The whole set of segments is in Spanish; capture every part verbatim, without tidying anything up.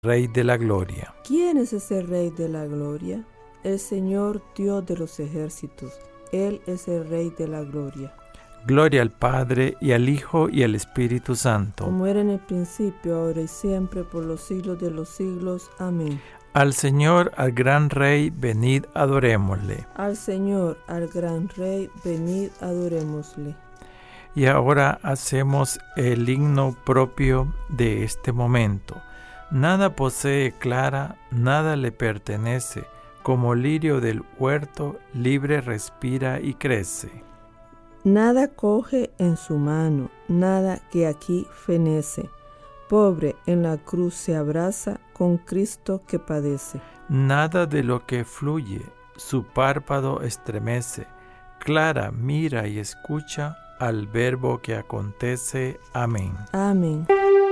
Rey de la Gloria. ¿Quién es ese Rey de la Gloria? El Señor Dios de los ejércitos. Él es el Rey de la Gloria. Gloria al Padre, y al Hijo, y al Espíritu Santo. Como era en el principio, ahora y siempre, por los siglos de los siglos. Amén. Al Señor, al gran Rey, venid, adorémosle. Al Señor, al gran Rey, venid, adorémosle. Y ahora hacemos el himno propio de este momento. Nada posee Clara, nada le pertenece, como lirio del huerto, libre respira y crece. Nada coge en su mano, nada que aquí fenece, pobre en la cruz se abraza con Cristo que padece. Nada de lo que fluye, su párpado estremece, Clara mira y escucha al verbo que acontece. Amén. Amén.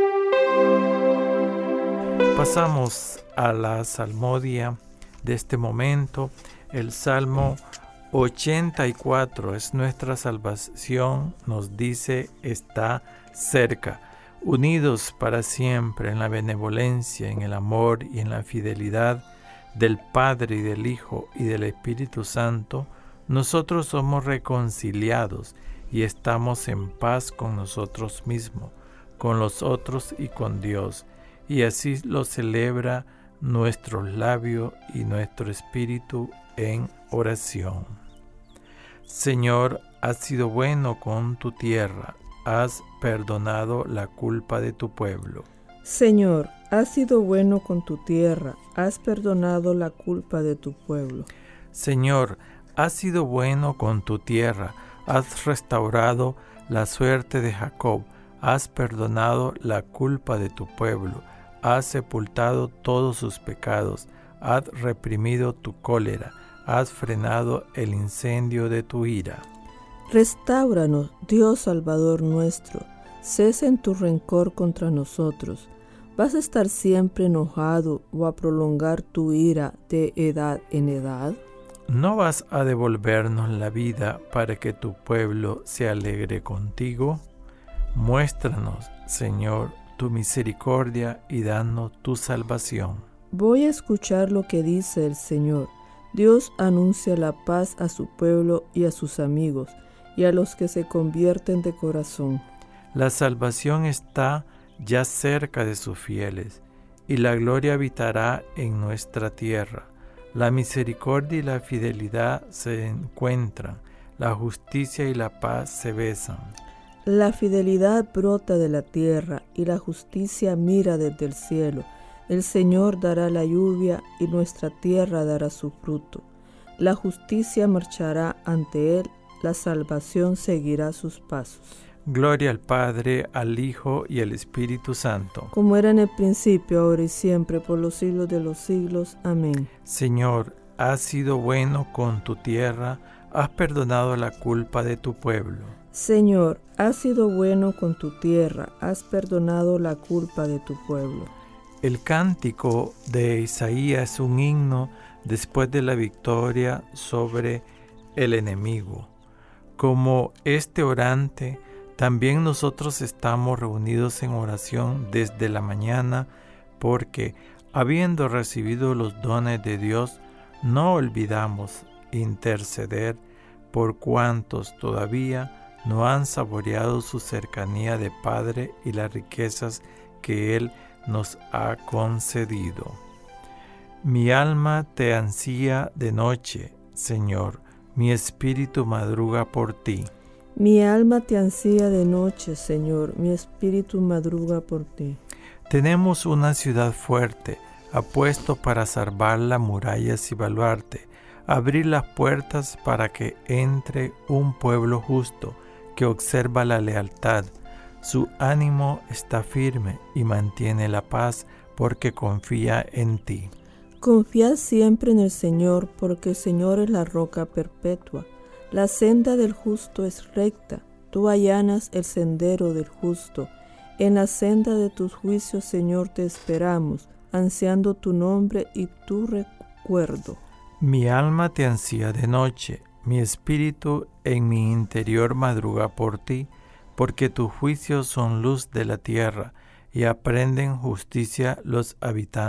Pasamos a la salmodia de este momento. El Salmo ochenta y cuatro es nuestra salvación, nos dice, está cerca. Unidos para siempre en la benevolencia, en el amor y en la fidelidad del Padre y del Hijo y del Espíritu Santo, nosotros somos reconciliados y estamos en paz con nosotros mismos, con los otros y con Dios. Y así lo celebra nuestro labio y nuestro espíritu en oración. Señor, has sido bueno con tu tierra, has perdonado la culpa de tu pueblo. Señor, has sido bueno con tu tierra, has perdonado la culpa de tu pueblo. Señor, has sido bueno con tu tierra, has restaurado la suerte de Jacob, has perdonado la culpa de tu pueblo. Has sepultado todos sus pecados, has reprimido tu cólera, has frenado el incendio de tu ira. Restáuranos, Dios Salvador nuestro, cesa en tu rencor contra nosotros. ¿Vas a estar siempre enojado o a prolongar tu ira de edad en edad? ¿No vas a devolvernos la vida para que tu pueblo se alegre contigo? Muéstranos, Señor, tu misericordia y danos tu salvación. Voy a escuchar lo que dice el Señor. Dios anuncia la paz a su pueblo y a sus amigos, y a los que se convierten de corazón. La salvación está ya cerca de sus fieles, y la gloria habitará en nuestra tierra. La misericordia y la fidelidad se encuentran, la justicia y la paz se besan. La fidelidad brota de la tierra y la justicia mira desde el cielo. El Señor dará la lluvia y nuestra tierra dará su fruto. La justicia marchará ante él, la salvación seguirá sus pasos. Gloria al Padre, al Hijo y al Espíritu Santo. Como era en el principio, ahora y siempre, por los siglos de los siglos. Amén. Señor, has sido bueno con tu tierra, has perdonado la culpa de tu pueblo. Señor, has sido bueno con tu tierra, has perdonado la culpa de tu pueblo. El cántico de Isaías es un himno después de la victoria sobre el enemigo. Como este orante, también nosotros estamos reunidos en oración desde la mañana, porque, habiendo recibido los dones de Dios, no olvidamos interceder por cuantos todavía no han saboreado su cercanía de Padre y las riquezas que Él nos ha concedido. Mi alma te ansía de noche, Señor, mi espíritu madruga por ti. Mi alma te ansía de noche, Señor, mi espíritu madruga por ti. Tenemos una ciudad fuerte, apuesto para salvarla murallas y baluarte, abrir las puertas para que entre un pueblo justo, que observa la lealtad. Su ánimo está firme y mantiene la paz porque confía en ti. Confiad siempre en el Señor, porque el Señor es la roca perpetua. La senda del justo es recta, tú allanas el sendero del justo. En la senda de tus juicios, Señor, te esperamos, ansiando tu nombre y tu recuerdo. Mi alma te ansía de noche, mi espíritu en mi interior madruga por ti, porque tus juicios son luz de la tierra y aprenden justicia los habitantes